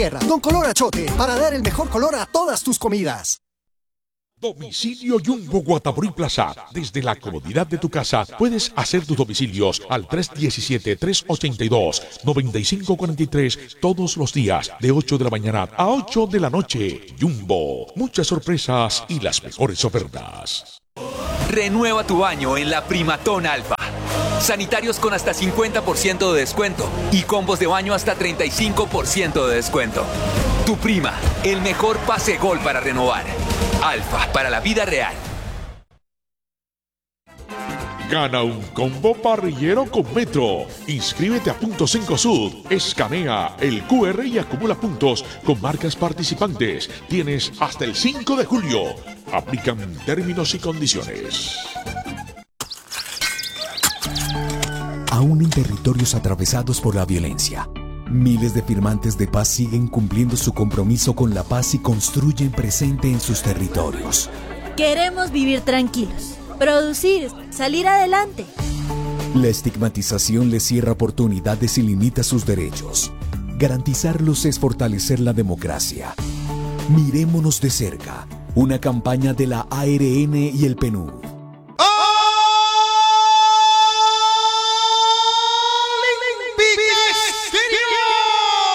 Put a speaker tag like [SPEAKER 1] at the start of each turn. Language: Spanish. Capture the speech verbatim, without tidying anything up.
[SPEAKER 1] Don Color Achote, para dar el mejor color a todas tus comidas.
[SPEAKER 2] Domicilio Jumbo Guatapurí Plaza. Desde la comodidad de tu casa puedes hacer tus domicilios al tres uno siete, tres ocho dos, nueve cinco cuatro tres todos los días de ocho de la mañana a ocho de la noche. Jumbo, muchas sorpresas y las mejores ofertas.
[SPEAKER 3] Renueva tu baño en la Primatón Alfa. Sanitarios con hasta cincuenta por ciento de descuento y combos de baño hasta treinta y cinco por ciento de descuento. Tu Prima, el mejor pase gol para renovar. Alfa, para la vida real.
[SPEAKER 2] Gana un combo parrillero con Metro. Inscríbete a Punto cinco Sud. Escanea el Q R y acumula puntos con marcas participantes. Tienes hasta el cinco de julio. Aplican términos y condiciones.
[SPEAKER 4] Aún en territorios atravesados por la violencia, miles de firmantes de paz siguen cumpliendo su compromiso con la paz y construyen presente en sus territorios.
[SPEAKER 5] Queremos vivir tranquilos, producir, salir adelante.
[SPEAKER 4] La estigmatización les cierra oportunidades y limita sus derechos. Garantizarlos es fortalecer la democracia. Mirémonos de cerca. Una campaña de la A R N y el P N U D.